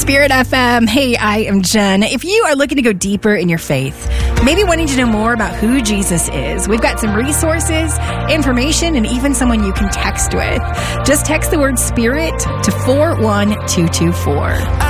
Spirit FM. Hey, I am Jen. If you are looking to go deeper in your faith, maybe wanting to know more about who Jesus is, we've got some resources, information, and even someone you can text with. Just text the word Spirit to 41224.